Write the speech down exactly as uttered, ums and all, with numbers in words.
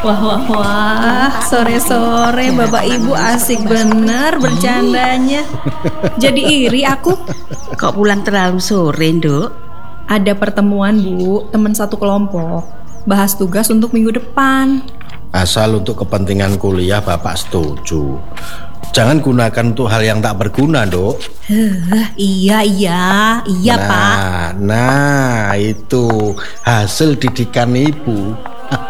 Wah wah wah, sore-sore Bapak Ibu asik bener bercandanya. Jadi iri aku. Kok pulang terlalu sore, Nduk? Ada pertemuan Bu, teman satu kelompok. Bahas tugas untuk minggu depan. Asal untuk kepentingan kuliah Bapak setuju. Jangan gunakan untuk hal yang tak berguna, Dok. Huh, iya iya, iya nah, Pak. Nah, itu hasil didikan Ibu.